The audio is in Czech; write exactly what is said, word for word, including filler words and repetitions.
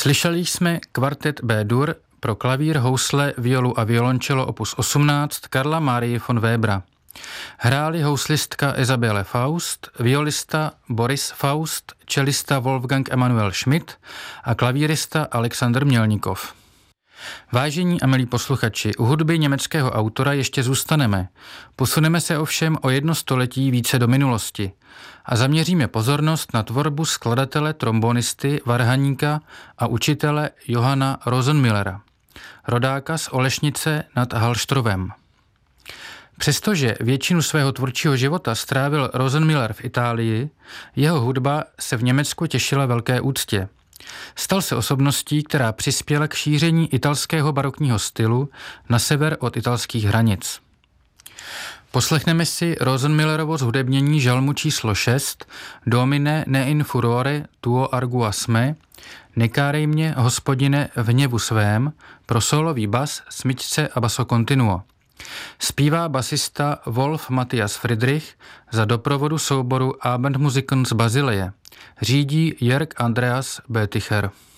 Slyšeli jsme kvartet B-dur pro klavír, housle, violu a violončelo opus osmnáct Karla Marie von Webera. Hráli houslistka Isabelle Faust, violista Boris Faust, čelista Wolfgang Emanuel Schmidt a klavírista Alexander Mělníkov. Vážení a milí posluchači, u hudby německého autora ještě zůstaneme. Posuneme se ovšem o jedno století více do minulosti a zaměříme pozornost na tvorbu skladatele, trombonisty, varhaníka a učitele Johanna Rosenmüllera, rodáka z Olešnice nad Hallštrovem. Přestože většinu svého tvůrčího života strávil Rosenmüller v Itálii, jeho hudba se v Německu těšila velké úctě. Stal se osobností, která přispěla k šíření italského barokního stylu na sever od italských hranic. Poslechneme si Rosenmüllerovo zhudebnění žalmu číslo šest Domine ne in furore tuo arguas me, nekárej mě, Hospodine, v hněvu svém, pro sólový bas, smyčce a basso continuo. Zpívá basista Wolf Matthias Friedrich za doprovodu souboru Abendmusiken z Basileje. Řídí Jörg Andreas Bötticher.